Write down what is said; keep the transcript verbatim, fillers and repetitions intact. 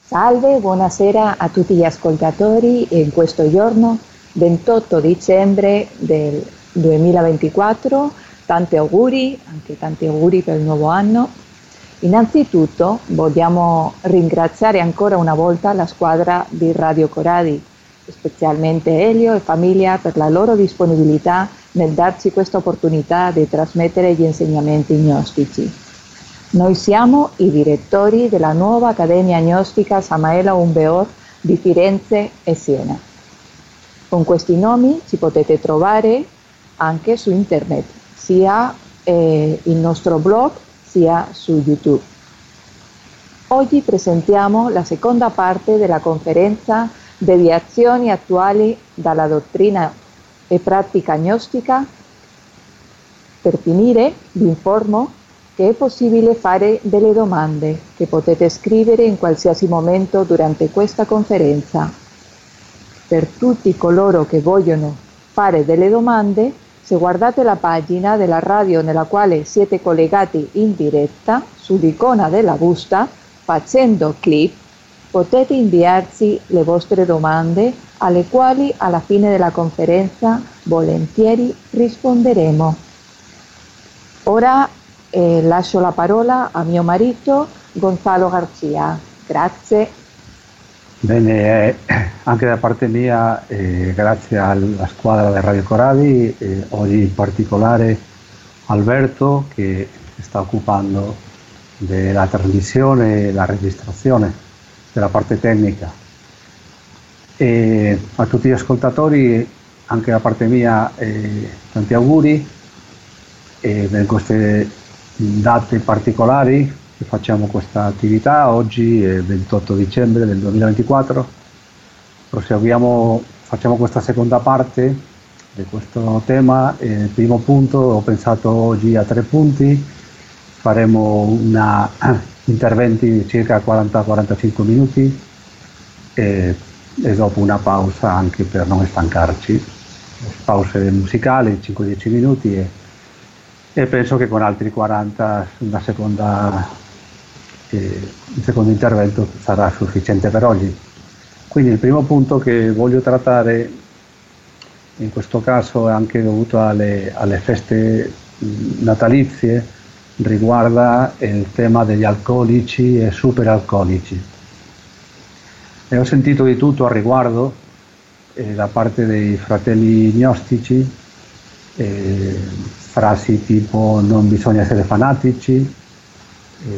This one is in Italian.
Salve, buonasera a tutti gli ascoltatori in questo giorno ventotto dicembre del duemilaventiquattro. Tanti auguri, anche tanti auguri per il nuovo anno. Innanzitutto vogliamo ringraziare ancora una volta la squadra di Radio Coradi, specialmente Elio e famiglia, per la loro disponibilità nel darci questa opportunità di trasmettere gli insegnamenti gnostici. Noi siamo i direttori della nuova Accademia Gnostica Samael Aun Weor di Firenze e Siena. Con questi nomi ci potete trovare anche su internet, sia eh, il nostro blog sia su YouTube. Oggi presentiamo la seconda parte della conferenza Deviazioni attuali dalla dottrina e pratica gnostica. Per finire vi informo che è possibile fare delle domande che potete scrivere in qualsiasi momento durante questa conferenza. Per tutti coloro che vogliono fare delle domande, se guardate la pagina della radio nella quale siete collegati in diretta, sull'icona della busta, facendo clic, potete inviarci le vostre domande, alle quali alla fine della conferenza volentieri risponderemo. Ora eh, lascio la parola a mio marito Gonzalo Garcia. Grazie. Bene, eh, anche da parte mia, eh, grazie alla squadra di Radio Coradi, eh, oggi in particolare Alberto che si sta occupando della trasmissione e la registrazione della parte tecnica. E a tutti gli ascoltatori, anche da parte mia, eh, tanti auguri e per queste date particolari che facciamo questa attività. Oggi è ventotto dicembre del duemilaventiquattro, proseguiamo, facciamo questa seconda parte di questo tema. Il primo punto, ho pensato oggi a tre punti, faremo una interventi di circa quaranta quarantacinque minuti e, e dopo una pausa anche per non stancarci, pause musicali cinque dieci minuti e, e penso che con altri quaranta una seconda, eh, un secondo intervento sarà sufficiente per oggi. Quindi il primo punto che voglio trattare in questo caso è anche dovuto alle, alle feste natalizie, riguarda il tema degli alcolici e superalcolici. E ho sentito di tutto al riguardo eh, da parte dei fratelli gnostici, eh, frasi tipo non bisogna essere fanatici,